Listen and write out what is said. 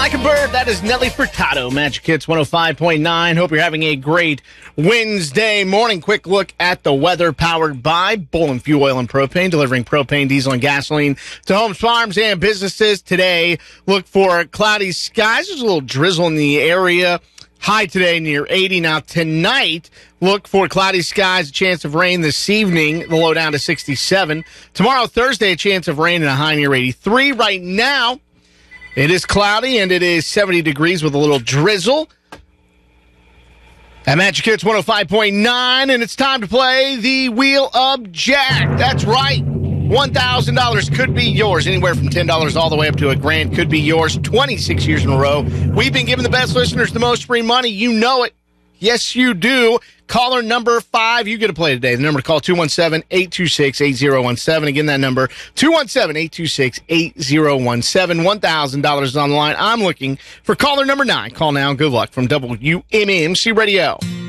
Like a bird, that is Nelly Furtado, Magic Hits 105.9. Hope you're having a great Wednesday morning. Quick look at the weather powered by Bolin Fuel Oil and Propane, delivering propane, diesel, and gasoline to homes, farms, and businesses. Today, look for cloudy skies. There's a little drizzle in the area. High today near 80. Now tonight, look for cloudy skies, a chance of rain this evening, the low down to 67. Tomorrow, Thursday, a chance of rain and a high near 83. Right now, it is cloudy, and it is 70 degrees with a little drizzle. At Magic Hits 105.9, and it's time to play the Wheel of Jack. That's right. $1,000 could be yours. Anywhere from $10 all the way up to $1,000 could be yours. 26 years in a row. We've been giving the best listeners the most free money. You know it. Yes, you do. Caller number 5, you get to play today. The number to call, 217-826-8017. Again, that number, 217-826-8017. $1,000 is on the line. I'm looking for caller number 9. Call now. Good luck from WMMC Radio.